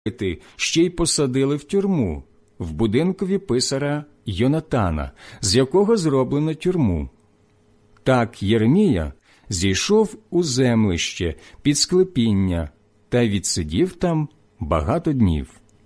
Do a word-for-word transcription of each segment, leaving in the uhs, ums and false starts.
ще й посадили в тюрму, в будинкові писаря Йонатана, з якого зроблено тюрму. Так Єремія зійшов у землище під склепіння та відсидів там багато днів.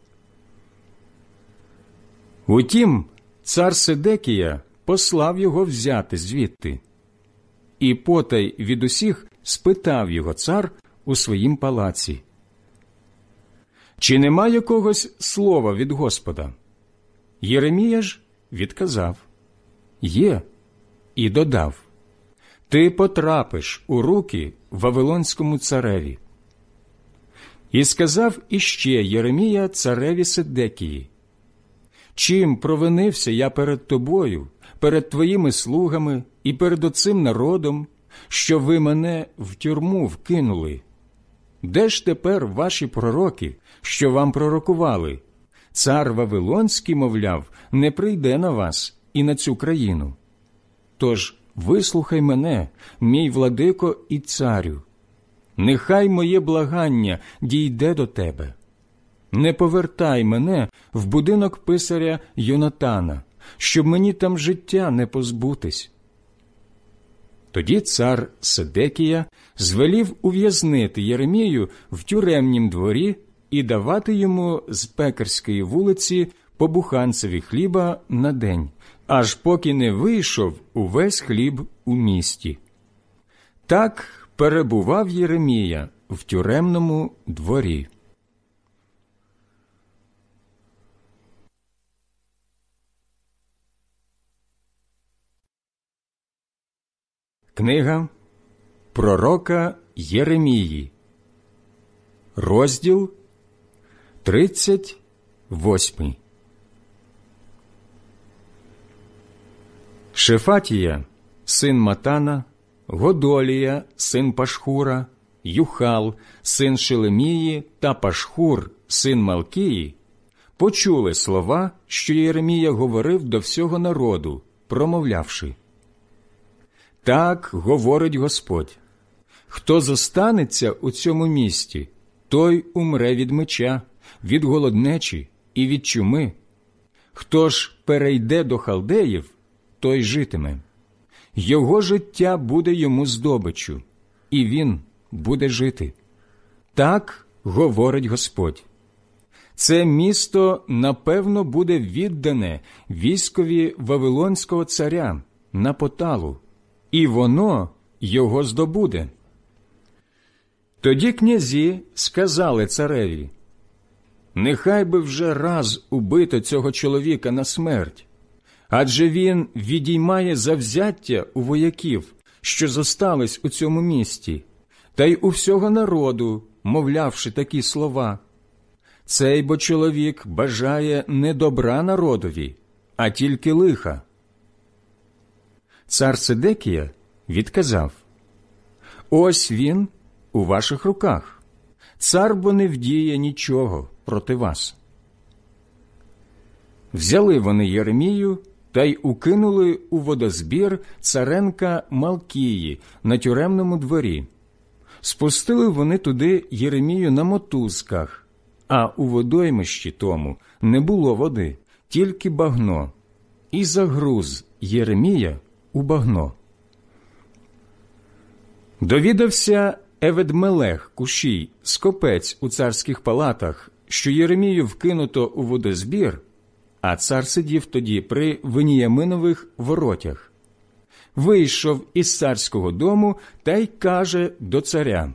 Утім, цар Седекія послав його взяти звідти. І потай від усіх спитав його цар у своїм палаці: «Чи нема якогось слова від Господа?» Єремія ж відказав: «Є», і додав: «Ти потрапиш у руки Вавилонському цареві». І сказав іще Єремія цареві Седекії: «Чим провинився я перед тобою, перед твоїми слугами і перед оцим народом, що ви мене в тюрму вкинули? Де ж тепер ваші пророки, що вам пророкували? Цар Вавилонський, мовляв, не прийде на вас і на цю країну. Тож вислухай мене, мій владико і царю. Нехай моє благання дійде до тебе. Не повертай мене в будинок писаря Йонатана, щоб мені там життя не позбутись». Тоді цар Седекія звелів ув'язнити Єремію в тюремнім дворі і давати йому з пекарської вулиці по буханцеві хліба на день, аж поки не вийшов увесь хліб у місті. Так перебував Єремія в тюремному дворі. Книга пророка Єремії, розділ тридцять восьмий. Шефатія, син Матана, Годолія, син Пашхура, Юхал, син Шелемії та Пашхур, син Малкії, почули слова, що Єремія говорив до всього народу, промовлявши: «Так говорить Господь: хто зостанеться у цьому місті, той умре від меча, від голоднечі і від чуми. Хто ж перейде до халдеїв, той житиме. Його життя буде йому здобиччю, і він буде жити. Так говорить Господь. Це місто, напевно, буде віддане військові Вавилонського царя на поталу, і воно його здобуде». Тоді князі сказали цареві: «Нехай би вже раз убито цього чоловіка на смерть, адже він відіймає завзяття у вояків, що зостались у цьому місті, та й у всього народу, мовлявши такі слова. Цей бо чоловік бажає не добра народові, а тільки лиха». Цар Седекія відказав: «Ось він у ваших руках. Цар бо не вдіє нічого проти вас». Взяли вони Єремію та й укинули у водозбір царенка Малкії на тюремному дворі. Спустили вони туди Єремію на мотузках, а у водоймищі тому не було води, тільки багно, і загруз Єремія у багно. Довідався Евед-Мелех Кушій, скопець у царських палатах, що Єремію вкинуто у водозбір, а цар сидів тоді при Веніяминових воротях. Вийшов із царського дому та й каже до царя: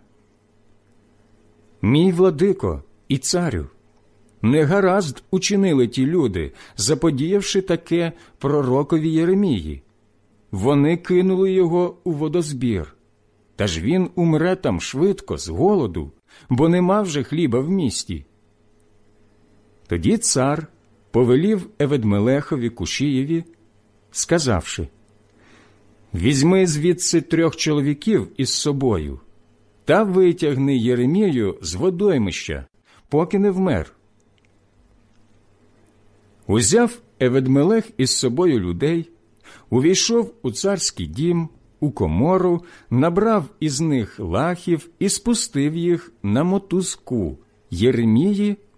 «Мій владико і царю, негаразд учинили ті люди, заподіявши таке пророкові Єремії. Вони кинули його у водозбір, та ж він умре там швидко з голоду, бо нема вже хліба в місті». Тоді цар повелів Евед-Мелехові Кушієві, сказавши: «Візьми звідси трьох чоловіків із собою та витягни Єремію з водоймища, поки не вмер». Узяв Евед-Мелех із собою людей, увійшов у царський дім, у комору, набрав із них лахів і спустив їх на мотузку Єремії